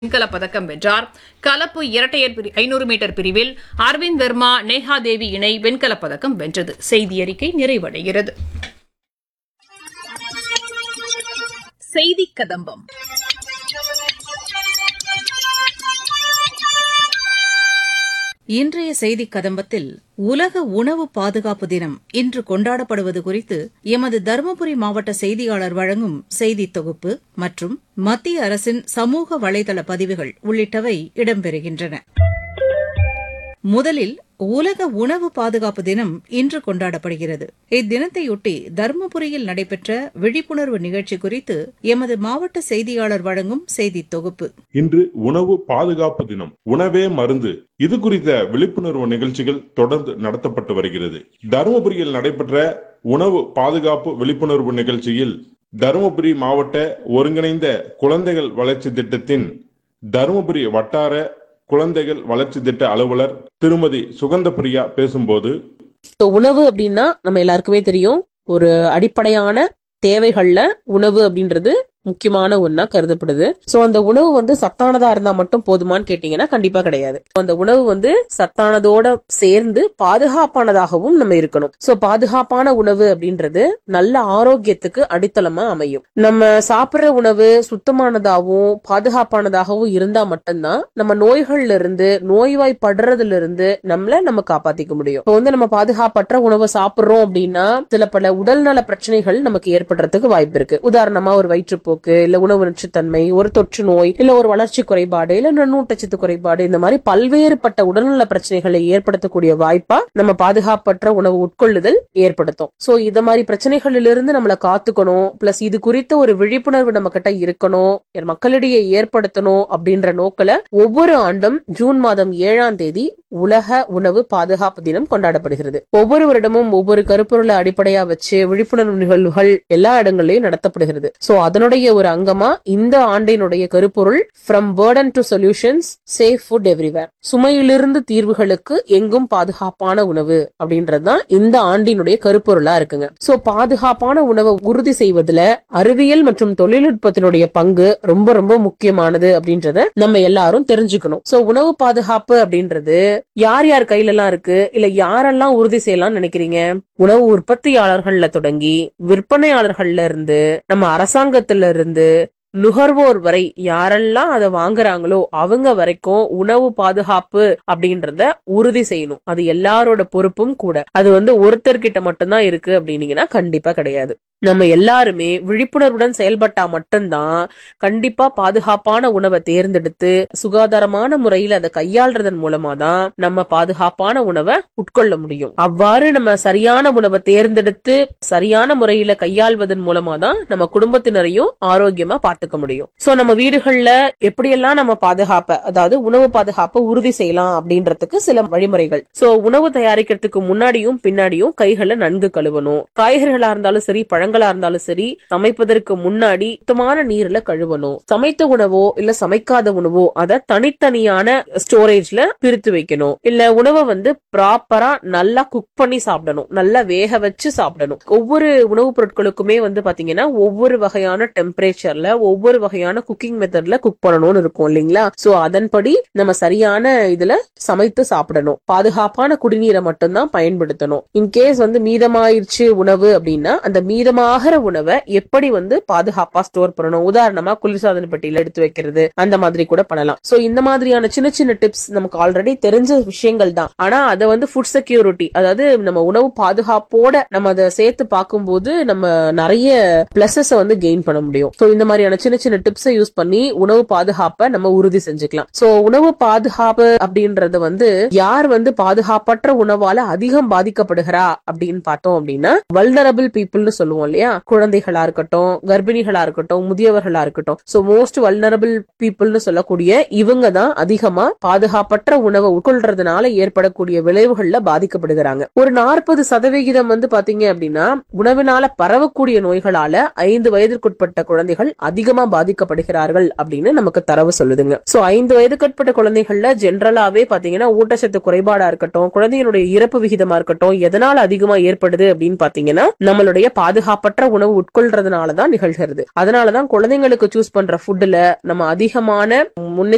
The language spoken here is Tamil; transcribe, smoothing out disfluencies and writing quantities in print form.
வெண்கலப் பதக்கம் வென்றார். கலப்பு இரட்டையர் 500 மீட்டர் பிரிவில் அரவிந்த் வர்மா, நேஹா தேவி இணை வெண்கலப் பதக்கம் வென்றது. செய்தியறிக்கை நிறைவடைகிறது. செய்திக் கதம்பம். இன்றைய செய்திக் கதம்பத்தில் உலக உணவு பாதுகாப்பு தினம் இன்று கொண்டாடப்படுவது குறித்து எமது தருமபுரி மாவட்ட செய்தியாளர் வழங்கும் செய்தித் தொகுப்பு மற்றும் மத்திய அரசின் சமூக வலைதள பதிவுகள் உள்ளிட்டவை இடம்பெறுகின்றன. முதலில் உலக உணவு பாதுகாப்பு தினம் இன்று கொண்டாடப்படுகிறது. இத்தினத்தையொட்டி தருமபுரியில் நடைபெற்ற விழிப்புணர்வு நிகழ்ச்சி குறித்து எமது மாவட்ட செய்தியாளர் வழங்கும் செய்தித் தொகுப்பு. இன்று உணவு பாதுகாப்பு தினம், உணவே மருந்து. இது குறித்த விழிப்புணர்வு நிகழ்ச்சிகள் தொடர்ந்து நடத்தப்பட்டு வருகிறது. தருமபுரியில் நடைபெற்ற உணவு பாதுகாப்பு விழிப்புணர்வு நிகழ்ச்சியில் தருமபுரி மாவட்ட ஒருங்கிணைந்த குழந்தைகள் வளர்ச்சி திட்டத்தின் தருமபுரி வட்டார குழந்தைகள் வளர்ச்சி திட்ட அலுவலர் திருமதி சுகந்தபிரியா பேசும்போது, உணவு அப்படின்னா நம்ம எல்லாருக்குமே தெரியும், ஒரு அடிப்படையான தேவைகள்ல உணவு அப்படின்றது முக்கியமான ஒண்ணா கருதப்படுது. சோ அந்த உணவு சத்தானதா இருந்தா மட்டும் போதுமான்னு கேட்டீங்கன்னா கண்டிப்பா கிடையாது. அந்த உணவு சத்தானதோட சேர்ந்து பாதுகாப்பானதாகவும் நம்ம இருக்கணும். சோ பாதுகாப்பான உணவு அப்படின்றது நல்ல ஆரோக்கியத்துக்கு அடித்தளமா அமையும். நம்ம சாப்பிடுற உணவு சுத்தமானதாகவும் பாதுகாப்பானதாகவும் இருந்தா மட்டும்தான் நம்ம நோய்கள்ல இருந்து, நோய்வாய்ப்படுறதுல இருந்து நம்ம காப்பாத்திக்க முடியும். இப்போ நம்ம பாதுகாப்பற்ற உணவை சாப்பிடுறோம் அப்படின்னா சில பல உடல்நல பிரச்சனைகள் நமக்கு ஏற்படுறதுக்கு வாய்ப்பு இருக்கு. உதாரணமா ஒரு வயிற்றுப்போக்கு, இல்ல உணவு நச்சுத்தன்மை, ஒரு தொற்று நோய், இல்ல ஒரு வளர்ச்சி குறைபாடு, இல்ல நுண்ணூட்டச்சத்து குறைபாடு, இந்த மாதிரி பல்வேறுபட்ட உடல்நல பிரச்சனைகளை ஏற்படுத்தக்கூடிய வாய்ப்பா நம்ம பாதுகாப்பற்ற உணவு உட்கொள்ளுதல் ஏற்படுத்தும். சோ இந்த மாதிரி பிரச்சனைகளிலிருந்து நம்மளை காத்துக்கணும். பிளஸ் இது குறித்த ஒரு விழிப்புணர்வு நம்ம கிட்ட இருக்கணும், மக்களிடையே ஏற்படுத்தணும் அப்படின்ற நோக்கில ஒவ்வொரு ஆண்டும் ஜூன் மாதம் 7ஆம் தேதி உலக உணவு பாதுகாப்பு தினம் கொண்டாடப்படுகிறது. ஒவ்வொரு வருடமும் ஒவ்வொரு கருப்பொருளை அடிப்படையா வச்சு விழிப்புணர்வு நிகழ்வுகள் எல்லா இடங்களிலும் நடத்தப்படுகிறது. சோ அதனுடைய ஒரு அங்கமா இந்த ஆண்டினுடைய கருப்பொருள் from Burton to solutions, safe food everywhere, சுமையிலிருந்து தீர்வுகளுக்கு எங்கும் பாதுகாப்பான உணவு அப்படின்றதுதான் இந்த ஆண்டினுடைய கருப்பொருளா இருக்குங்க. சோ பாதுகாப்பான உணவை உறுதி செய்வதுல அறிவியல் மற்றும் தொழில்நுட்பத்தினுடைய பங்கு ரொம்ப ரொம்ப முக்கியமானது அப்படின்றத நம்ம எல்லாரும் தெரிஞ்சுக்கணும். சோ உணவு பாதுகாப்பு அப்படின்றது யார் யார் கையில எல்லாம் இருக்கு, இல்ல யாரெல்லாம் உறுதி செய்யலாம் நினைக்கிறீங்க? உணவு உற்பத்தியாளர்கள்ல தொடங்கி விற்பனையாளர்கள்ல இருந்து, நம்ம அரசாங்கத்துல இருந்து, நுகர்வோர் வரை யாரெல்லாம் அதை வாங்குறாங்களோ அவங்க வரைக்கும் உணவு பாதுகாப்பு அப்படின்றத உறுதி செய்யணும். அது எல்லாரோட பொறுப்பும் கூட. அது ஒருத்தர்கிட்ட மட்டும்தான் இருக்கு அப்படின்னீங்கன்னா கண்டிப்பா கிடையாது. நம்ம எல்லாருமே விழிப்புணர்வுடன் செயல்பட்டா மட்டும்தான் கண்டிப்பா பாதுகாப்பான உணவை தேர்ந்தெடுத்து சுகாதாரமான முறையில் அதை கையாள்றதன் மூலமா தான் நம்ம பாதுகாப்பான உணவை உட்கொள்ள முடியும். அவ்வாறு நம்ம சரியான உணவை தேர்ந்தெடுத்து சரியான முறையில கையாள்வதன் மூலமா தான் நம்ம குடும்பத்தினரையும் ஆரோக்கியமா பார்த்துக்க முடியும். சோ நம்ம வீடுகள்ல எப்படியெல்லாம் நம்ம பாதுகாப்ப, அதாவது உணவு பாதுகாப்பை உறுதி செய்யலாம் அப்படின்றதுக்கு சில வழிமுறைகள். சோ உணவு தயாரிக்கிறதுக்கு முன்னாடியும் பின்னாடியும் கைகளை நன்கு கழுவணும். காய்கறிகளா இருந்தாலும் சரி, பழங்களா இருந்தாலும் சரி, சமைப்பதற்கு முன்னாடி சுத்தமான நீர்ல கழுவணும். சமைத்த உணவோ இல்ல சமைக்காத உணவோ அதை தனித்தனியான ஸ்டோரேஜ்ல பிரித்து வைக்கணும். இல்ல உணவை ப்ராப்பரா நல்லா குக் பண்ணி சாப்பிடணும், நல்லா வேக வச்சு சாப்பிடணும். ஒவ்வொரு உணவுப் பொருட்களுக்குமே பாத்தீங்கன்னா ஒவ்வொரு வகையான டெம்பரேச்சர்ல, ஒவ்வொரு வகையான குக்கிங் மெத்தட்ல குக் பண்ணணும்னு இருக்கும் இல்லைங்களா? சோ அதன்படி நம்ம சரியான இதுல சமைத்து சாப்பிடணும். பாதுகாப்பான குடிநீரை மட்டும்தான் பயன்படுத்தணும். இன்கேஸ் மீதமாயிருச்சு உணவு அப்படின்னா அந்த மீதமாகிற உணவை எப்படி பாதுகாப்பா ஸ்டோர் பண்ணணும், உதாரணமா குளிர்சாதன பெட்டியில எடுத்து வைக்கிறது, அந்த மாதிரி கூட பண்ணலாம். சோ இந்த மாதிரியான சின்ன சின்ன டிப்ஸ் நமக்கு ஆல்ரெடி தெரிஞ்ச விஷயங்கள் தான். ஆனா அதை ஃபுட் செக்யூரிட்டி, அதாவது நம்ம உணவு பாதுகாப்போட நம்ம அதை சேர்த்து பார்க்கும்போது நம்ம நிறைய பிளஸஸ் கெயின் பண்ண முடியும். சோ இந்த மாதிரியான சின்ன சின்ன டிப்ஸை யூஸ் பண்ணி உணவு பாதுகாப்பை நம்ம உறுதி செஞ்சுக்கலாம். சோ உணவு பாதுகாப்பு அப்படின்றது யார் பாதுகாப்பற்ற உணவால அதிகம் பாதிக்கப்படுகிறா அப்படின்னு பார்த்தோம் அப்படின்னா வல்னரபிள் பீப்புள்னு சொல்லுவோம் இல்லையா? குழந்தைகளா இருக்கட்டும், கர்ப்பிணிகளா இருக்கட்டும், முதியவர்களா இருக்கட்டும். சோ மோஸ்ட் வல்னரபிள் பீப்புள்னு சொல்லக்கூடிய இவங்க தான் அதிகமா பாதுகாப்பற்ற உணவை உட்கொள்றதுனால ஏற்படக்கூடிய விளைவுகள்ல பாதிக்கப்படுகிறாங்க. ஒரு 40% பாத்தீங்க அப்படின்னா உணவினால பரவக்கூடிய நோய்களால 5 வயதிற்குட்பட்ட குழந்தைகள் அதிகமா பாதிக்கப்படுகிறார்கள் அப்படின்னு நமக்கு தரவு சொல்லுதுங்க. சோ 5 வயதுக்குட்பட்ட குழந்தைகள்ல ஜெனரலாவே பாத்தீங்கன்னா ஊட்டச்சத்து குறைபாடா இருக்கட்டும், குழந்தைகளுடைய இறப்பு விகிதமா இருக்கட்டும், எதனால அதிகமா ஏற்படுது அப்படின்னு பாத்தீங்கன்னா நம்மளுடைய பாதுகாப்பற்ற உணவு உட்கொள்றதுனாலதான் நிகழ்கிறது. அதனாலதான் குழந்தைங்களுக்கு சூஸ் பண்ற ஃபுட்ல நம்ம அதிகமான முன்னெச்சரிக்கை